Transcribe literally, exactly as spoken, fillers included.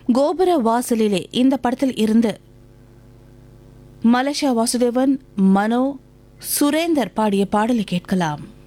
கோபுர வாசலிலே இந்த படத்தில் இருந்து மலேசியா வாசுதேவன், மனோ, சுரேந்தர் பாடிய பாடலை கேட்கலாம்.